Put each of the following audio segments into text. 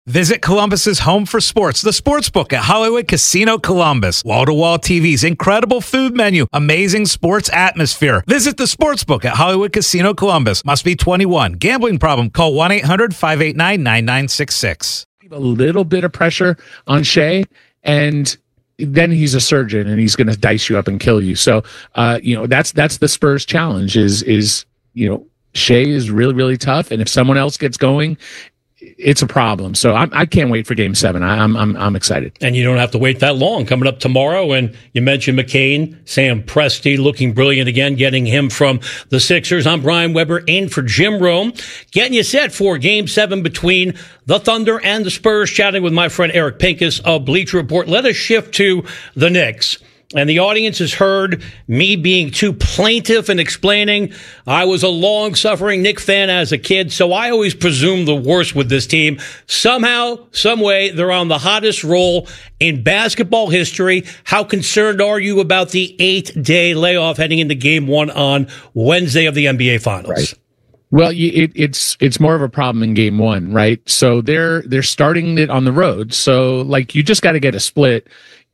Visit Columbus's home for sports, the Sportsbook at Hollywood Casino Columbus. Wall-to-wall TVs, incredible food menu, amazing sports atmosphere. Visit the Sportsbook at Hollywood Casino Columbus. Must be 21. Gambling problem? Call 1-800-589-9966. A little bit of pressure on Shea, and then he's a surgeon, and he's going to dice you up and kill you. So, that's the Spurs challenge is Shea is really, really tough, and if someone else gets going, it's a problem. So I can't wait for Game 7. I'm excited. And you don't have to wait that long. Coming up tomorrow, and you mentioned McCain, Sam Presti looking brilliant again, getting him from the Sixers. I'm Brian Weber in for Jim Rome, getting you set for Game 7 between the Thunder and the Spurs, chatting with my friend Eric Pincus of Bleacher Report. Let us shift to the Knicks. And the audience has heard me being too plaintive and explaining I was a long-suffering Knicks fan as a kid, so I always presume the worst with this team. Somehow, some way, they're on the hottest roll in basketball history. How concerned are you about the 8-day layoff heading into Game 1 on Wednesday of the NBA Finals? Right. Well, it's more of a problem in Game 1, right? So they're starting it on the road. So you just got to get a split.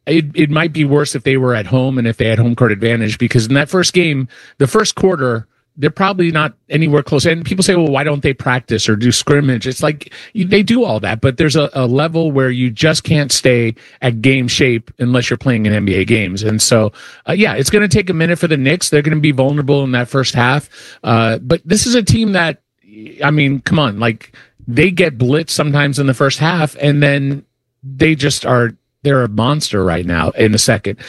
It might be worse if they were at home and if they had home court advantage, because in that first game, the first quarter, they're probably not anywhere close. And people say, well, why don't they practice or do scrimmage? It's like they do all that, but there's a level where you just can't stay at game shape unless you're playing in NBA games. And so, it's going to take a minute for the Knicks. They're going to be vulnerable in that first half. But this is a team that, come on, they get blitzed sometimes in the first half, and then they just are. They're a monster right now in the second.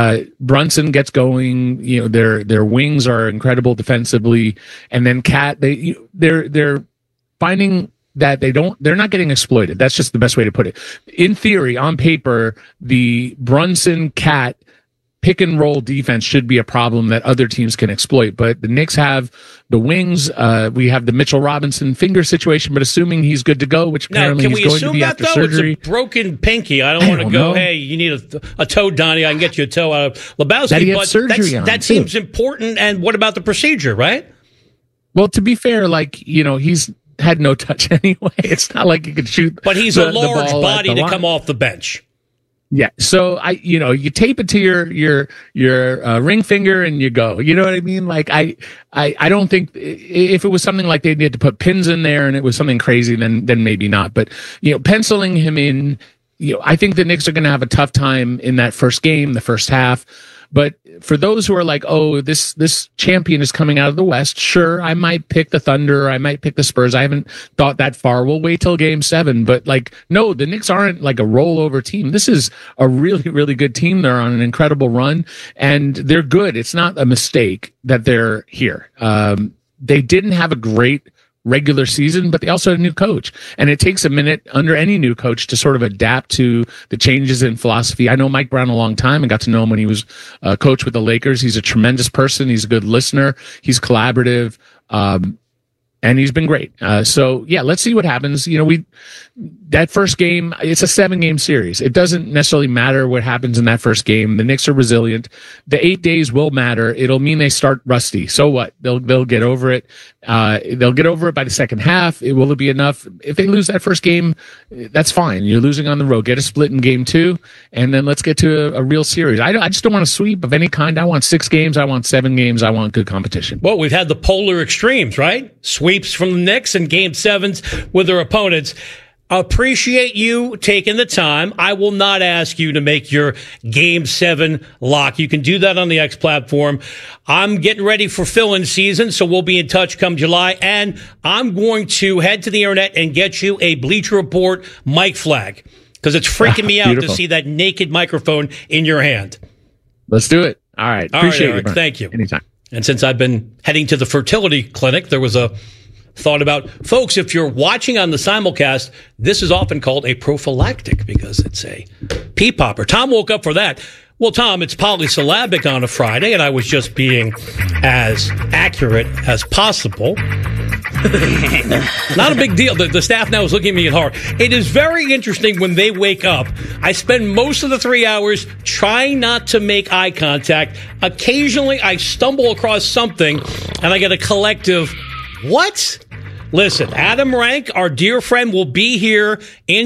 Brunson gets going. Their wings are incredible defensively, and then Cat. They're finding that they're not getting exploited. That's just the best way to put it. In theory, on paper, the Brunson Cat pick and roll defense should be a problem that other teams can exploit. But the Knicks have the wings. We have the Mitchell Robinson finger situation, but assuming he's good to go, which apparently he's going to be after surgery. It's a broken pinky. I don't want to go, hey, you need a toe, Donnie. I can get you a toe out of Lebowski. But that seems important. And what about the procedure, right? Well, to be fair, he's had no touch anyway. It's not like he could shoot. But he's a large body to come off the bench. Yeah. So you tape it to your ring finger and you go, you know what I mean? I don't think if it was something like they needed to put pins in there and it was something crazy, then maybe not. But, penciling him in, I think the Knicks are going to have a tough time in that first game, the first half. But for those who are like, oh, this champion is coming out of the West, sure, I might pick the Thunder, I might pick the Spurs. I haven't thought that far. We'll wait till Game 7. But no, the Knicks aren't like a rollover team. This is a really, really good team. They're on an incredible run, and they're good. It's not a mistake that they're here. They didn't have a great regular season, but they also had a new coach, and it takes a minute under any new coach to sort of adapt to the changes in philosophy. I know Mike Brown a long time and got to know him when he was coach with the Lakers. He's a tremendous person. He's a good listener. He's collaborative. And he's been great. So let's see what happens. That first game, it's a 7-game series. It doesn't necessarily matter what happens in that first game. The Knicks are resilient. The 8 days will matter. It'll mean they start rusty. So what? They'll get over it. They'll get over it by the second half. Will it be enough? If they lose that first game, that's fine. You're losing on the road. Get a split in Game 2, and then let's get to a real series. I just don't want a sweep of any kind. I want 6 games. I want 7 games. I want good competition. Well, we've had the polar extremes, right? Sweeps from the Knicks and Game 7s with their opponents. Appreciate you taking the time. I will not ask you to make your Game 7 lock. You can do that on the X platform. I'm getting ready for fill-in season, so we'll be in touch come July. And I'm going to head to the internet and get you a Bleacher Report mic flag, because it's freaking me out to see that naked microphone in your hand. Let's do it. All right. Appreciate it, Eric. Thank you. Anytime. And since I've been heading to the fertility clinic, there was a thought about, folks, if you're watching on the simulcast, this is often called a prophylactic because it's a pee popper. Tom woke up for that. Well, Tom, it's polysyllabic on a Friday, and I was just being as accurate as possible. Not a big deal. The staff now is looking at me hard. It is very interesting when they wake up. I spend most of the 3 hours trying not to make eye contact. Occasionally, I stumble across something, and I get a collective, what? Listen, Adam Rank, our dear friend, will be here in